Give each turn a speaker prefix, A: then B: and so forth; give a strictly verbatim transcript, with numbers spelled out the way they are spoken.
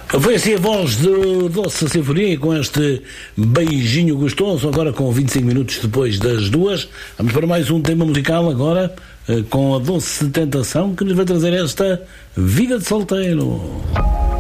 A: Foi assim a voz de Doce Sinfonia com este beijinho gostoso, agora com vinte e cinco minutos depois das duas. Vamos para mais um tema musical agora, com a Doce Tentação, que nos vai trazer esta Vida de Solteiro.